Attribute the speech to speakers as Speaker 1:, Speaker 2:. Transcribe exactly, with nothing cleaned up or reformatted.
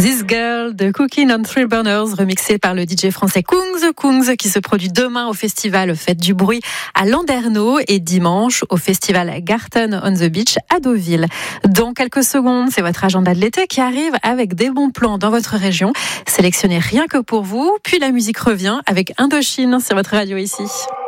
Speaker 1: This Girl de Cooking on Three Burners, remixé par le D J français Kungs, Kungs qui se produit demain au festival Fête du Bruit à Landerneau et dimanche au festival Garten on the Beach à Deauville. Dans quelques secondes, c'est votre agenda de l'été qui arrive avec des bons plans dans votre région, sélectionnés rien que pour vous. Puis la musique revient avec Indochine sur votre radio ici.